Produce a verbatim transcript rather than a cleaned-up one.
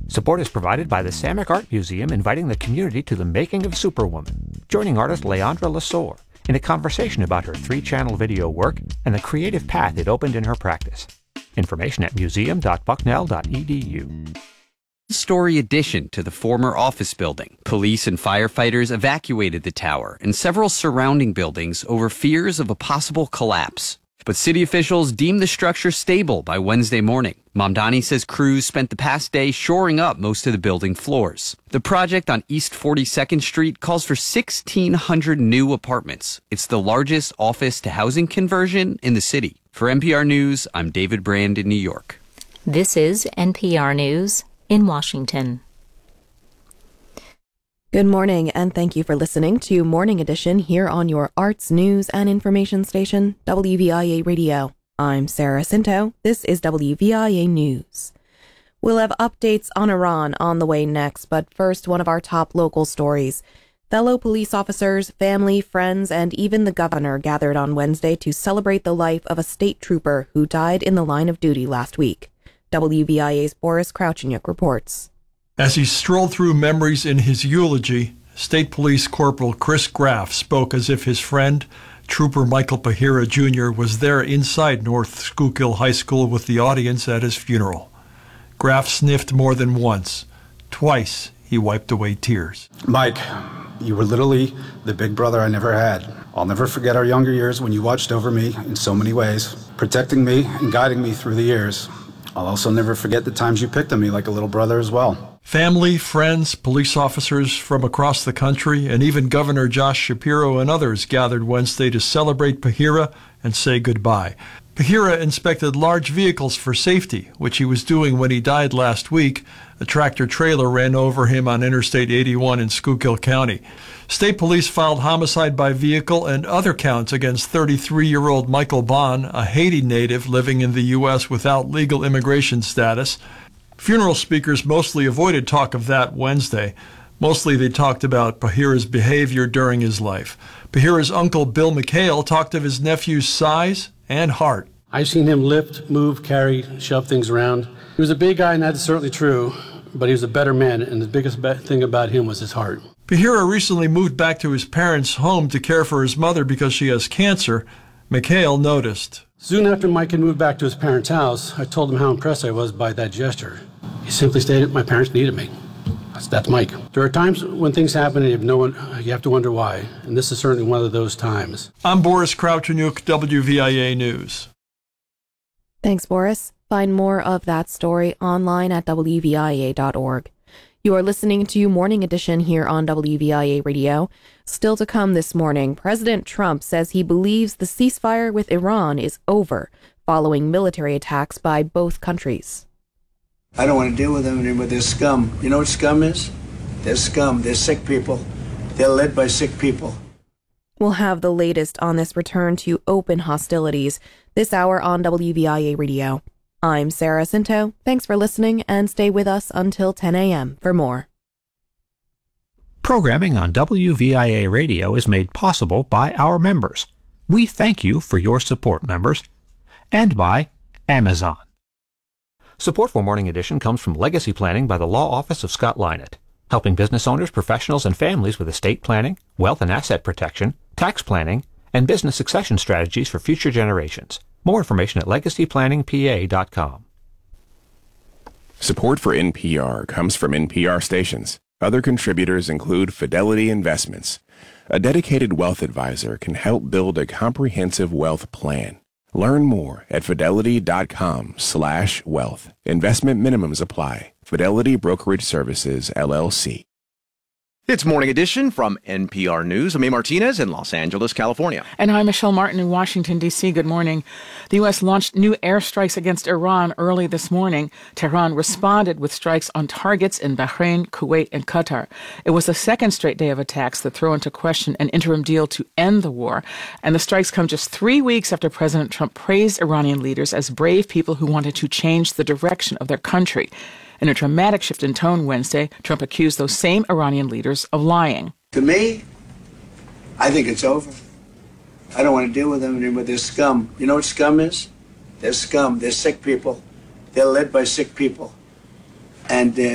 Support is provided by the Samick Art Museum, inviting the community to the making of Superwoman, joining artist Leandra Lasore in a conversation about her three-channel video work and the creative path it opened in her practice. Information at museum dot bucknell dot e d u. Story addition to the former office building. Police and firefighters evacuated the tower and several surrounding buildings over fears of a possible collapse. But city officials deemed the structure stable by Wednesday morning. Mamdani says crews spent the past day shoring up most of the building floors. The project on East forty-second Street calls for sixteen hundred new apartments. It's the largest office-to-housing conversion in the city. For N P R News, I'm David Brand in New York. This is N P R News in Washington. Good morning, and thank you for listening to Morning Edition here on your arts, news, and information station, W V I A Radio. I'm Sarah Cinto. This is W V I A News. We'll have updates on Iran on the way next, but first, one of our top local stories. Fellow police officers, family, friends, and even the governor gathered on Wednesday to celebrate the life of a state trooper who died in the line of duty last week. W V I A's Boris Kravchuk reports. As he strolled through memories in his eulogy, State Police Corporal Chris Graff spoke as if his friend, Trooper Michael Pahira Junior, was there inside North Schuylkill High School with the audience at his funeral. Graff sniffed more than once. Twice, he wiped away tears. Mike, you were literally the big brother I never had. I'll never forget our younger years when you watched over me in so many ways, protecting me and guiding me through the years. I'll also never forget the times you picked on me like a little brother as well. Family, friends, police officers from across the country, and even Governor Josh Shapiro and others gathered Wednesday to celebrate Pahira and say goodbye. Pahira inspected large vehicles for safety, which he was doing when he died last week. A tractor-trailer ran over him on Interstate eighty-one in Schuylkill County. State police filed homicide by vehicle and other counts against thirty-three-year-old Michael Bond, a Haiti native living in the U S without legal immigration status. Funeral speakers mostly avoided talk of that Wednesday. Mostly they talked about Pahira's behavior during his life. Pahira's uncle Bill McHale talked of his nephew's size and heart. I've seen him lift, move, carry, shove things around. He was a big guy, and that's certainly true, but he was a better man, and the biggest thing about him was his heart. Pahira recently moved back to his parents' home to care for his mother because she has cancer. McHale noticed. Soon after Mike had moved back to his parents' house, I told him how impressed I was by that gesture. He simply stated, my parents needed me. That's, that's Mike. There are times when things happen and you have, no one, you have to wonder why, and this is certainly one of those times. I'm Boris Kravchuk, W V I A News. Thanks, Boris. Find more of that story online at W V I A dot org. You are listening to Morning Edition here on W V I A Radio. Still to come this morning, President Trump says he believes the ceasefire with Iran is over, following military attacks by both countries. I don't want to deal with them anymore. They're scum. You know what scum is? They're scum. They're sick people. They're led by sick people. We'll have the latest on this return to open hostilities this hour on W V I A Radio. I'm Sarah Cinto. Thanks for listening, and stay with us until ten a.m. for more. Programming on W V I A Radio is made possible by our members. We thank you for your support, members. And by Amazon. Support for Morning Edition comes from Legacy Planning by the Law Office of Scott Lynott, helping business owners, professionals, and families with estate planning, wealth and asset protection, tax planning, and business succession strategies for future generations. More information at legacy planning p a dot com. Support for N P R comes from N P R stations. Other contributors include Fidelity Investments. A dedicated wealth advisor can help build a comprehensive wealth plan. Learn more at fidelity.com slash wealth. Investment minimums apply. Fidelity Brokerage Services, L L C. It's Morning Edition from N P R News. I'm A. Martinez in Los Angeles, California. And I'm Michelle Martin in Washington, D C. Good morning. The U S launched new airstrikes against Iran early this morning. Tehran responded with strikes on targets in Bahrain, Kuwait, and Qatar. It was the second straight day of attacks that throw into question an interim deal to end the war. And the strikes come just three weeks after President Trump praised Iranian leaders as brave people who wanted to change the direction of their country. In a dramatic shift in tone Wednesday, Trump accused those same Iranian leaders of lying. To me, I think it's over. I don't want to deal with them anymore. They're scum. You know what scum is? They're scum. They're sick people. They're led by sick people. And uh,